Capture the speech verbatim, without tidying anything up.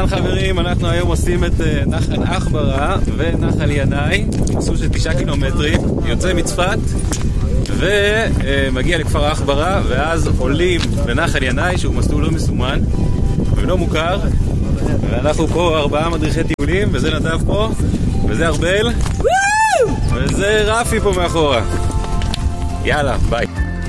אהלן חברים, אנחנו היום עושים את נחל אחברה ונחל ינאי, מסלול של תשעה קילומטרים, יוצא מצפת ומגיע לכפר אחברה, ואז עולים לנחל ינאי שהוא מסלול לא מסומן ולא מוכר, ואנחנו פה ארבעה מדריכי טיולים, וזה נדב פה, וזה ארבל, וזה רפי פה מאחורה. יאללה, ביי.